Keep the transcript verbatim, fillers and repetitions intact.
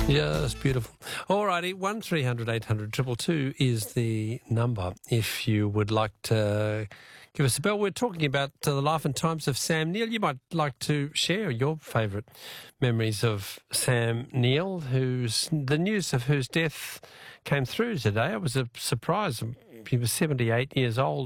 Yes, beautiful. All righty, one three hundred eight hundred two two two is the number if you would like to give us a bell. We're talking about uh, the life and times of Sam Neill. You might like to share your favourite memories of Sam Neill, whose the news of whose death came through today. It was a surprise. He was seventy-eight years old.